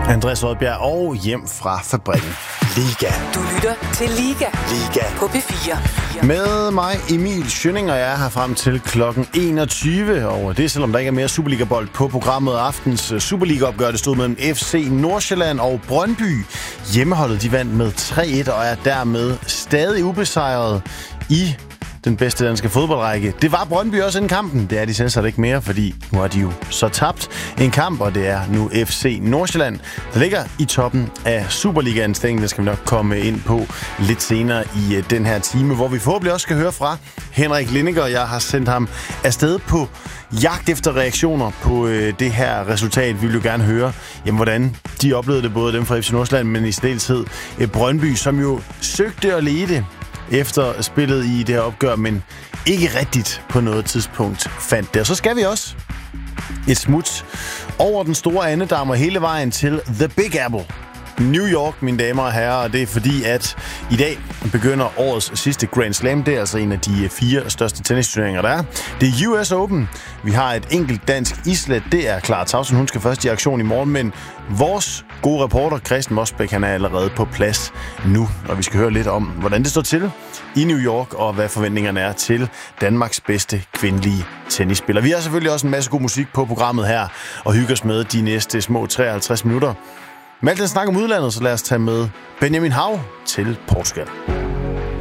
Andreas Oddbjerg og hjem fra fabrikken. Liga. Du lytter til Liga. Liga. På P4. Med mig, Emil Schønning, og jeg er her frem til klokken 21. Og det er selvom der ikke er mere Superliga-bold på programmet. Aftens Superliga-opgør, det stod mellem FC Nordsjælland og Brøndby. Hjemmeholdet, de vandt med 3-1 og er dermed stadig ubesejret i den bedste danske fodboldrække. Det var Brøndby også inden kampen. Det er de selvsagt ikke mere, fordi nu har de jo så tabt en kamp, og det er nu FC Nordsjælland, der ligger i toppen af Superligaens stæng. Det skal vi nok komme ind på lidt senere i den her time, hvor vi forhåbentlig også skal høre fra Henrik Lindinger. Jeg har sendt ham afsted på jagt efter reaktioner på det her resultat. Vi vil jo gerne høre, hvordan de oplevede det, både dem fra FC Nordsjælland, men i særdeleshed Brøndby, som jo søgte at lede efter spillet i det her opgør, men ikke rigtigt på noget tidspunkt fandt det. Og så skal vi også et smut over den store andedam og hele vejen til The Big Apple. New York, mine damer og herrer, og det er fordi, at i dag begynder årets sidste Grand Slam. Det er altså en af de 4 største tennisturneringer, der er. Det er US Open. Vi har et enkelt dansk islet. Det er Clara Tauson. Hun skal først i aktion i morgen, men vores gode reporter, Christian Mosbæk, han er allerede på plads nu. Og vi skal høre lidt om, hvordan det står til i New York, og hvad forventningerne er til Danmarks bedste kvindelige tennisspiller. Vi har selvfølgelig også en masse god musik på programmet her, og hygger os med de næste små 53 minutter. Med alt den snak om udlandet, så lad os tage med Benjamin Hav til Portugal.